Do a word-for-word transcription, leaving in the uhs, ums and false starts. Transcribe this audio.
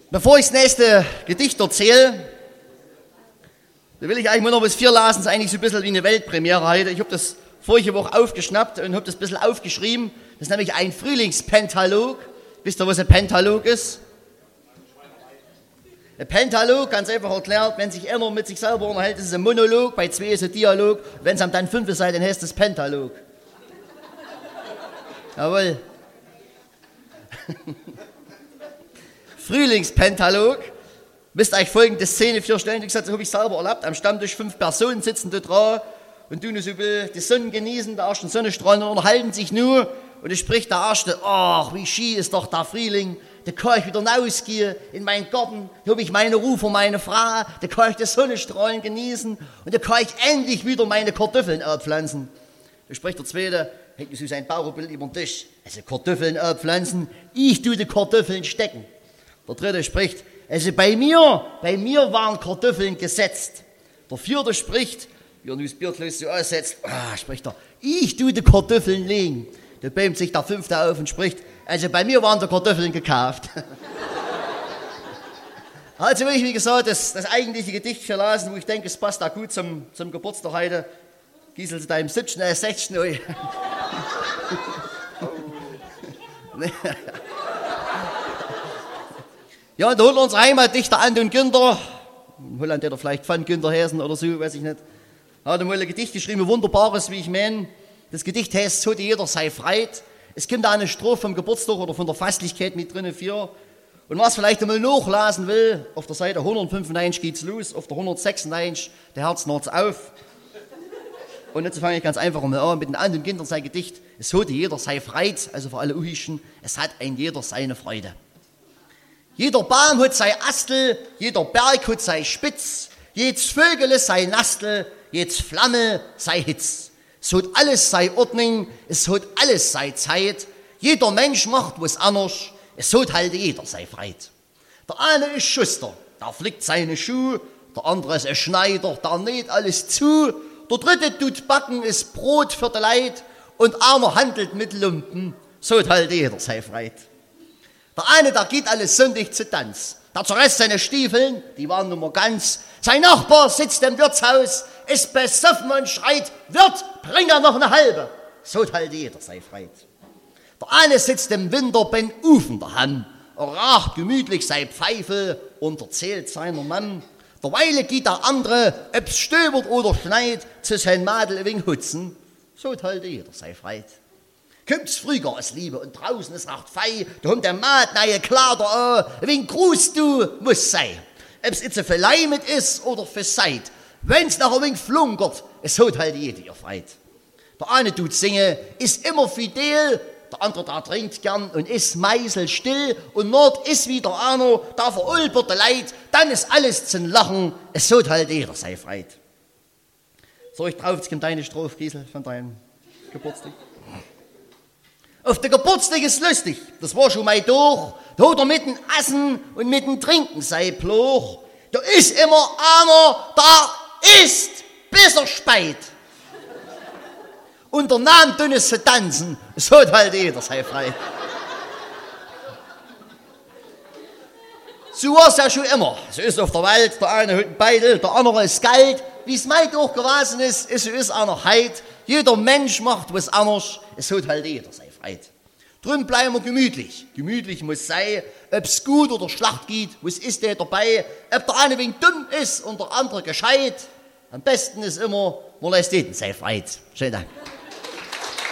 Bevor ich das nächste Gedicht erzähle, da will ich eigentlich nur noch was vier lassen. Das ist eigentlich so ein bisschen wie eine Weltpremiere heute. Ich habe das vorige Woche aufgeschnappt und habe das ein bisschen aufgeschrieben. Das ist nämlich ein Frühlingspentalog. Wisst ihr, was ein Pentalog ist? Ein Pentalog, ganz einfach erklärt, wenn sich einer mit sich selber unterhält, ist es ein Monolog, bei zwei ist es ein Dialog. Wenn es dann fünf ist, dann heißt es Pentalog. Jawohl. Frühlingspentalog. Müsst euch folgende Szene vorstellen. Wie gesagt, das habe ich selber erlebt. Am Stammtisch fünf Personen sitzen da dran und tun so die Sonne genießen, der ersten Sonnenstrahlen und unterhalten sich nur. Und es spricht der Erste: Ach, wie schön ist doch der Frühling. Da kann ich wieder rausgehen in meinen Garten. Da habe ich meine Ruhe für meine Frau. Da kann ich die Sonnenstrahlen genießen. Und da kann ich endlich wieder meine Kartoffeln abpflanzen. Da spricht der Zweite, hält so sein Bauchbild über den Tisch. Also Kartoffeln abpflanzen, ich tue die Kartoffeln stecken. Der Dritte spricht: Also bei mir, bei mir waren Kartoffeln gesetzt. Der Vierte spricht, wie er nun das Bierglas so aussetzt, ah, spricht er: Ich tue die Kartoffeln legen. Da bäumt sich der Fünfte auf und spricht: Also bei mir waren die Kartoffeln gekauft. Also will ich, wie gesagt, das, das eigentliche Gedicht verlassen, wo ich denke, es passt auch gut zum, zum Geburtstag heute. Giesel zu deinem siebzehnten, äh, sechzehnten Ui. Ja, und da holt unser Heimatdichter Anton Günther, in Holland hat er vielleicht von Günther Häsen oder so, weiß ich nicht, hat mal ein Gedicht geschrieben, ein wunderbares, wie ich meine. Das Gedicht heißt: So, die jeder sei freit. Es kommt da eine Strophe vom Geburtstag oder von der Festlichkeit mit drin für. Und was vielleicht einmal nachlesen will, auf der Seite hundertfünfundneunzig geht's los, auf der hundertsechsundneunzig, der Herz naht's auf. Und jetzt fange ich ganz einfach mal an mit den anderen Kindern sein Gedicht. Es hat jeder sei freit, also für alle Uhischen, es hat ein jeder seine Freude. Jeder Baum hat sei Astel, jeder Berg hat sei Spitz, jedes Vögel sei Nastel, jedes Flamme sei Hitz. Es hat alles sei Ordnung, es hat alles sei Zeit, jeder Mensch macht was anders, es hat halt jeder sei freit. Der eine ist Schuster, der flickt seine Schuhe, der andere ist ein Schneider, der näht alles zu, der dritte tut backen, ist Brot für die Leid und einer handelt mit Lumpen, so hat halt jeder sei freit. Der eine, der geht alles Sonntag zu Tanz, der zerreißt seine Stiefeln, die waren nun mal ganz. Sein Nachbar sitzt im Wirtshaus, ist besoffen und schreit: Wirt, bring er noch eine halbe. So hat halt jeder sei freit. Der eine sitzt im Winter beim Ufen daheim, er raucht gemütlich sei Pfeife und erzählt seiner Mann. Derweile geht der andere, ob's stöbert oder schneit, zu sein Madel ein wenig hutzen. So hat halt jeder sei freit. Kommt's früher als Liebe und draußen ist racht fei, da kommt der Maat neue Kleider an, ein wenig Gruß du muss sein. Ob's jetzt für Leimet ist oder für Seid, wenn's noch ein wenig flunkert, es hat halt jeder ihr freit. Der eine tut singen, ist immer fidel, der andere da trinkt gern und ist meiselstill und Nord ist wieder einer, da verulbert der Leid, dann ist alles zum Lachen, es hat halt jeder sei freit. So, ich drauf, jetzt kommt deine Strophe, Giesel, von deinem Geburtstag. Auf der Geburtstag ist lustig, das war schon mal durch, da hat er mit dem Essen und mit dem Trinken sei Pluch. Da ist immer einer, da ist, bis er speit. Und der Name dünnes zu tanzen, so hat halt jeder sei frei. So war es ja schon immer. So ist auf der Welt, der eine hat einen Beidel, der andere ist Geld. Wie es meint auch gewesen ist, ist so ist einer heit. Jeder Mensch macht was anderes, es hat halt jeder sei frei. Drum bleiben wir gemütlich. Gemütlich muss sein, ob es gut oder schlecht geht, was ist der dabei, ob der eine wegen dumm ist und der andere gescheit. Am besten ist immer, man lässt jeden sei frei. Schönen Dank.